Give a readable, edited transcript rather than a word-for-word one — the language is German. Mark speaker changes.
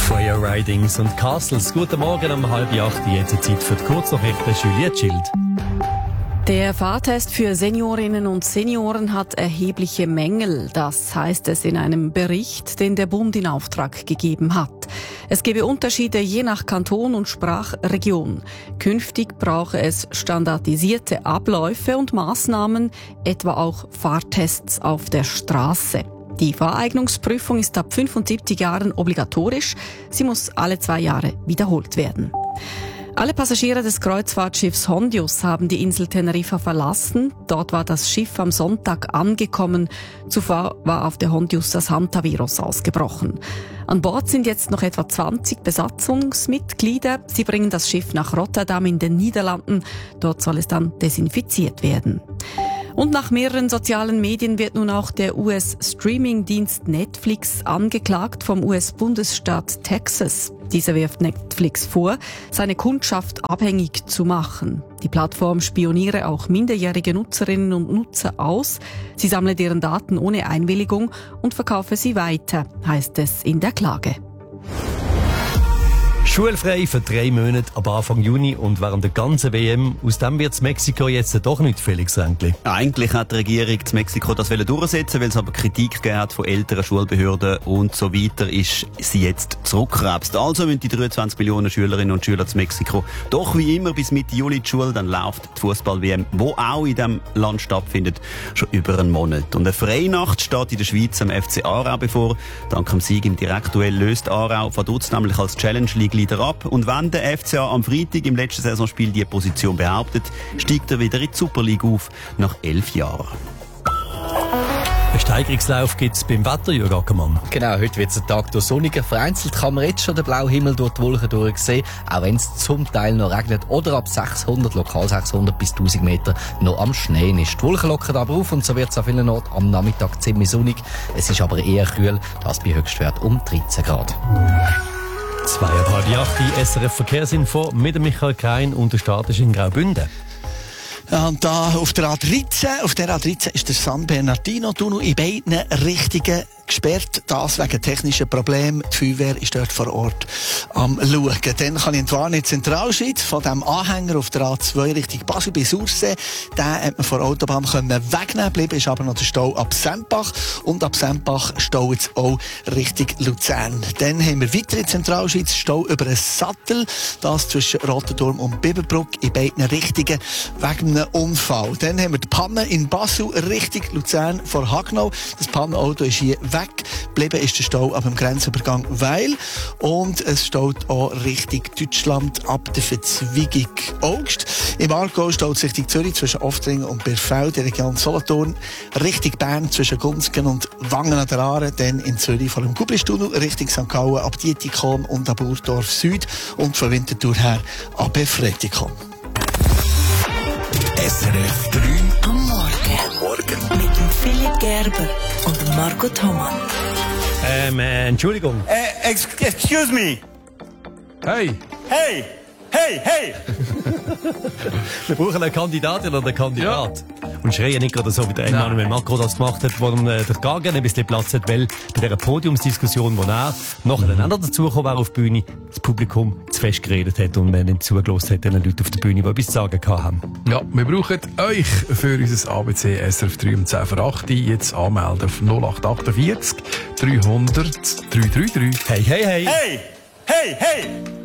Speaker 1: Freya-Ridings und Castles. Guten Morgen um 7:30. Jetzt Zeit für die Kurznachrichten. Juliette Schild.
Speaker 2: Der Fahrtest für Seniorinnen und Senioren hat erhebliche Mängel. Das heißt es in einem Bericht, den der Bund in Auftrag gegeben hat. Es gebe Unterschiede je nach Kanton und Sprachregion. Künftig brauche es standardisierte Abläufe und Maßnahmen, etwa auch Fahrtests auf der Straße. Die Fahreignungsprüfung ist ab 75 Jahren obligatorisch. Sie muss alle 2 Jahre wiederholt werden. Alle Passagiere des Kreuzfahrtschiffs Hondius haben die Insel Teneriffa verlassen. Dort war das Schiff am Sonntag angekommen. Zuvor war auf der Hondius das Hantavirus ausgebrochen. An Bord sind jetzt noch etwa 20 Besatzungsmitglieder. Sie bringen das Schiff nach Rotterdam in den Niederlanden. Dort soll es dann desinfiziert werden. Und nach mehreren sozialen Medien wird nun auch der US-Streaming-Dienst Netflix angeklagt vom US-Bundesstaat Texas. Dieser wirft Netflix vor, seine Kundschaft abhängig zu machen. Die Plattform spioniere auch minderjährige Nutzerinnen und Nutzer aus. Sie sammle deren Daten ohne Einwilligung und verkaufe sie weiter, heißt es in der Klage.
Speaker 1: Schulfrei für 3 Monate ab Anfang Juni und während der ganzen WM. Aus dem wird Mexiko jetzt doch nicht, Felix Ränkli.
Speaker 3: Eigentlich hat die Regierung zu Mexiko das durchsetzen, weil es aber Kritik gegeben hat von Eltern, Schulbehörden und so weiter, ist sie jetzt zurückgerapst. Also müssen die 23 Millionen Schülerinnen und Schüler zu Mexiko doch wie immer bis Mitte Juli die Schule, dann läuft die Fußball-WM, wo auch in diesem Land stattfindet, schon über einen Monat. Und eine Freinacht steht in der Schweiz am FC Aarau bevor. Dank dem Sieg im Direktduell löst Aarau Vaduz nämlich als Challenge League Leader ab. Und wenn der FCA am Freitag im letzten Saisonspiel die Position behauptet, steigt er wieder in die Super League auf, nach 11 Jahren.
Speaker 1: Einen Steigerungslauf gibt es beim Wetter, Jürgen Ackermann.
Speaker 4: Genau, heute wird es ein Tag durch sonniger. Vereinzelt kann man jetzt schon den blauen Himmel durch die Wolken durchsehen, auch wenn es zum Teil noch regnet oder ab 600, lokal 600 bis 1000 Meter noch am Schnee ist. Die Wolken lockern aber auf und so wird es an vielen Orten am Nachmittag ziemlich sonnig. Es ist aber eher kühl, das bei Höchstwert um 13 Grad.
Speaker 1: 7:30, SRF Verkehrsinfo mit dem Michael Krein und der Start ist in Graubünden.
Speaker 5: Ja, und da auf der A13 ist der San Bernardino-Tunnel in beiden Richtungen gesperrt. Das wegen technischen Problemen. Die Feuerwehr ist dort vor Ort am Schauen. Dann kann ich entwarnen, Zentralschweiz von dem Anhänger auf der A2 Richtung Basel bis Sursee. Den hat man von der Autobahn wegnehmen. Bleiben ist aber noch der Stau ab Sempach. Und ab Sempach Stau jetzt auch Richtung Luzern. Dann haben wir weiter in Zentralschweiz Stau über einen Sattel. Das zwischen Rotterdam und Biberbrück in beiden Richtungen wegen einem Unfall. Dann haben wir die Panne in Basel Richtung Luzern vor Hagnau. Das Pannenauto ist hier weg. Geblieben ist der Stau ab dem Grenzübergang Weil. Und es staut auch Richtung Deutschland ab der Verzweigung Augst. Im Aargau staut es Richtung Zürich zwischen Oftringen und Birfeld, in der Region Solothurn. Richtung Bern zwischen Gunzgen und Wangen an der Aare. Dann in Zürich vor dem Gublistunnel Richtung St. Gallen ab Dietikon und ab Burdorf Süd. Und von Winterthur her ab Fretikon.
Speaker 6: SRF 3 am Morgen. Mit dem Philipp Gerber und dem Marco Thoman.
Speaker 1: Entschuldigung.
Speaker 3: Excuse me.
Speaker 1: Hey.
Speaker 3: Hey. Hey, hey!
Speaker 1: Wir brauchen eine Kandidatin oder einen Kandidat. Ja. Und schreien nicht gerade so, wie der Emmanuel Macron das gemacht hat, wo der Gagen ein bisschen Platz hat, weil bei dieser Podiumsdiskussion, wo er nachher dazugekommen wäre auf die Bühne, das Publikum zu fest geredet hat und man nicht zugelassen hat, den Leuten auf der Bühne, die etwas zu sagen haben.
Speaker 7: Ja, wir brauchen euch für unser ABC SRF 3 um 10 vor 8 jetzt anmelden auf 0848 300 333.
Speaker 1: Hey, hey, hey!
Speaker 3: Hey! Hey, hey!